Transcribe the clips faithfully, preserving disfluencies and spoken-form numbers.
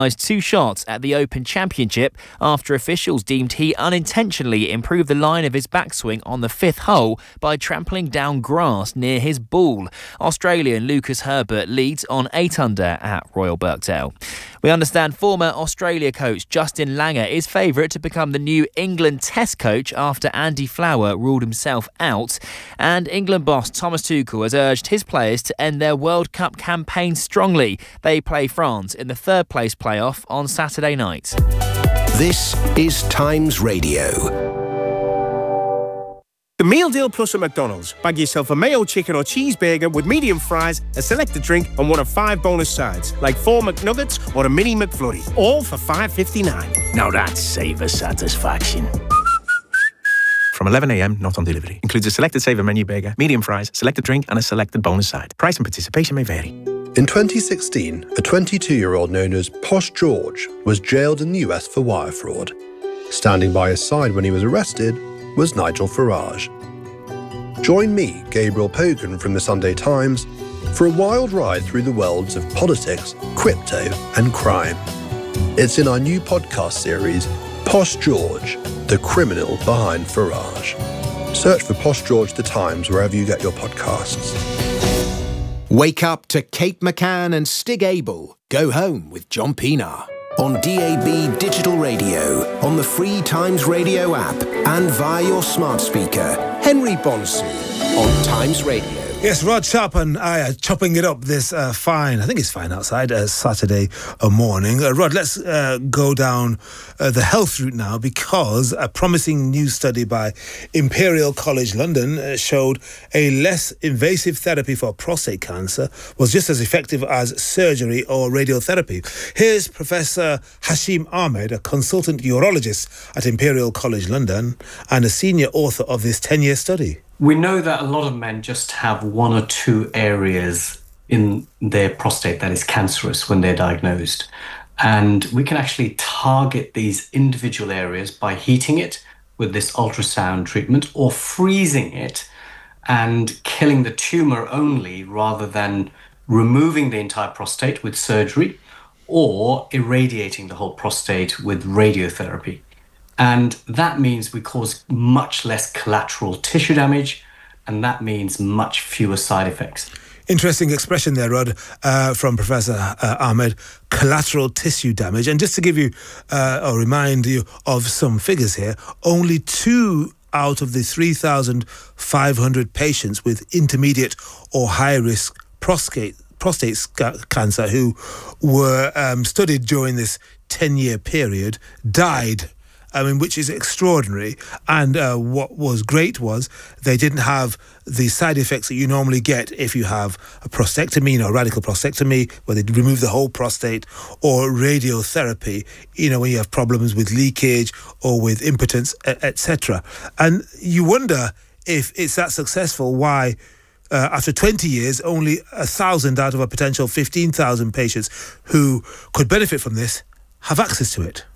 two shots at the Open Championship after officials deemed he unintentionally improved the line of his backswing on the fifth hole by trampling down grass near his ball. Australian Lucas Herbert leads on eight under at Royal Birkdale. We understand former Australia coach Justin Langer is favourite to become the new England Test coach after Andy Flower ruled himself out. And England boss Thomas Tuchel has urged his players to end their World Cup campaign strongly. They play France in the third place playoff on Saturday night. This is Times Radio. The Meal Deal Plus at McDonald's. Bag yourself a mayo chicken or cheeseburger with medium fries, a selected drink and one of five bonus sides, like four McNuggets or a mini McFlurry, all for five fifty-nine. Now that's savour satisfaction. From eleven a m, not on delivery. Includes a selected savour menu burger, medium fries, selected drink and a selected bonus side. Price and participation may vary. In twenty sixteen, a twenty-two-year-old known as Posh George was jailed in the U S for wire fraud. Standing by his side when he was arrested was Nigel Farage. Join me, Gabriel Pogan from the Sunday Times, for a wild ride through the worlds of politics, crypto and crime. It's in our new podcast series, Posh George, the criminal behind Farage. Search for Posh George The Times wherever you get your podcasts. Wake up to Kate McCann and Stig Abel. Go home with John Pienaar. On D A B Digital Radio, on the free Times Radio app, and via your smart speaker. Henry Bonsu on Times Radio. Yes, Rod Sharp and I are chopping it up this uh, fine, I think it's fine outside, uh, Saturday uh, morning. Uh, Rod, let's uh, go down uh, the health route now, because a promising new study by Imperial College London uh, showed a less invasive therapy for prostate cancer was just as effective as surgery or radiotherapy. Here's Professor Hashim Ahmed, a consultant urologist at Imperial College London and a senior author of this ten-year study. We know that a lot of men just have one or two areas in their prostate that is cancerous when they're diagnosed. And we can actually target these individual areas by heating it with this ultrasound treatment or freezing it and killing the tumor only rather than removing the entire prostate with surgery or irradiating the whole prostate with radiotherapy. And that means we cause much less collateral tissue damage, and that means much fewer side effects. Interesting expression there, Rod, uh, from Professor uh, Ahmed, collateral tissue damage. And just to give you, uh, or remind you of some figures here, only two out of the three thousand five hundred patients with intermediate or high-risk prostate, prostate sc- cancer who were um, studied during this ten-year period died. I mean, which is extraordinary. And uh, what was great was they didn't have the side effects that you normally get if you have a prostatectomy, you know, radical prostatectomy, where they remove the whole prostate, or radiotherapy, you know, when you have problems with leakage or with impotence, et cetera. And you wonder if it's that successful, why uh, after twenty years, only one thousand out of a potential fifteen thousand patients who could benefit from this have access to it.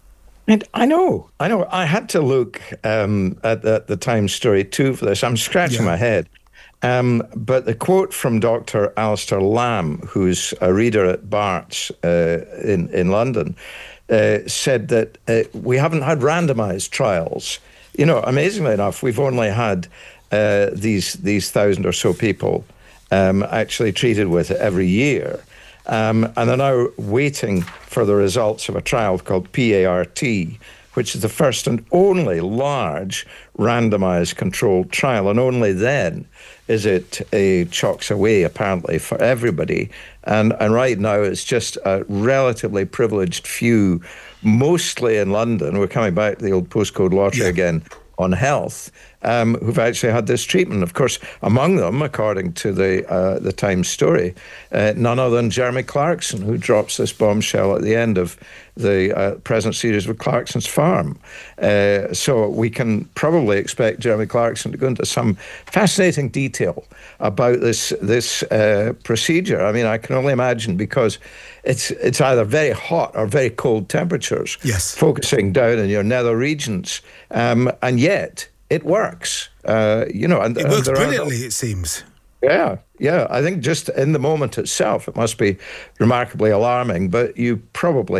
And I know, I know. I had to look um, at the, the Times story too for this. I'm scratching yeah. my head. Um, but the quote from Doctor Alistair Lamb, who's a reader at Barts uh, in, in London, uh, said that uh, we haven't had randomized trials. You know, amazingly enough, we've only had uh, these, these thousand or so people um, actually treated with it every year. Um, and they're now waiting for the results of a trial called P A R T, which is the first and only large randomized controlled trial. And only then is it a chalks away, apparently, for everybody. And, and right now it's just a relatively privileged few, mostly in London. We're coming back to the old postcode lottery yeah. again on health, um, who've actually had this treatment. Of course, among them, according to the uh, the Times story, uh, none other than Jeremy Clarkson, who drops this bombshell at the end of the uh, present series with Clarkson's Farm. Uh, so we can probably expect Jeremy Clarkson to go into some fascinating detail about this this uh, procedure. I mean, I can only imagine, because it's it's either very hot or very cold temperatures, yes, focusing down in your nether regions, um, and yet it works. Uh, you know, and it works and brilliantly. Are, it seems. Yeah, yeah. I think just in the moment itself, it must be remarkably alarming, but you probably